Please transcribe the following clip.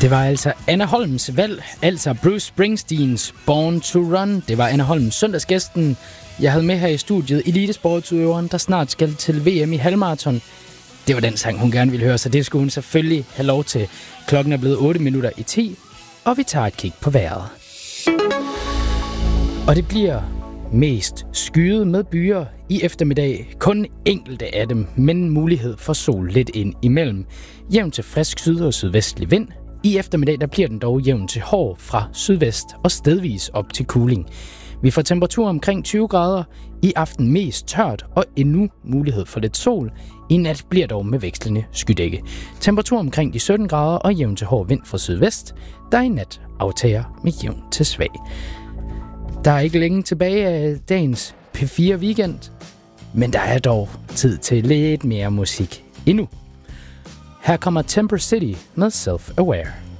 Det var altså Anne Holms valg, altså Bruce Springsteens Born to Run. Det var Anne Holm, søndagsgæsten, jeg havde med her i studiet, elitesportsudøveren, der snart skal til VM i halvmarathon. Det var den sang, hun gerne ville høre, så det skulle hun selvfølgelig have lov til. Klokken er blevet 8:08, og vi tager et kig på vejret. Og det bliver mest skyet med byer i eftermiddag. Kun enkelte af dem, men mulighed for sol lidt ind imellem. Jævn til frisk syd- og sydvestlig vind. I eftermiddag der bliver den dog jævn til hård fra sydvest og stedvis op til kuling. Vi får temperatur omkring 20 grader. I aften mest tørt og endnu mulighed for lidt sol. I nat bliver dog med vekslende skydække. Temperatur omkring de 17 grader og jævn til hård vind fra sydvest, der i nat aftager med jævn til svag. Der er ikke længe tilbage af dagens P4 weekend, men der er dog tid til lidt mere musik endnu. Her kommer Temper City med Self-Aware.